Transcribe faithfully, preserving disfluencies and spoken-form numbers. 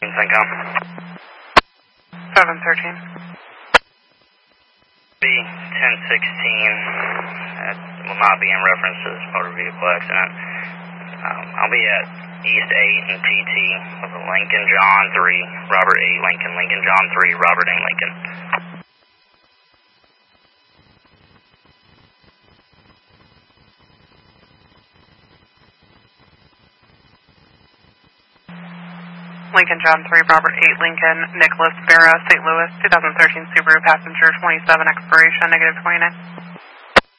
Cinco. seven thirteen. B ten sixteen. That will not be in reference to this motor vehicle accident. Um, I'll be at East eight and T T with a Lincoln John three, Robert A. Lincoln, Lincoln John three, Robert A. Lincoln. Lincoln John three, Robert eight, Lincoln, Nicholas Vera, Saint Louis, twenty thirteen Subaru, passenger twenty-seven, expiration, negative twenty-nine.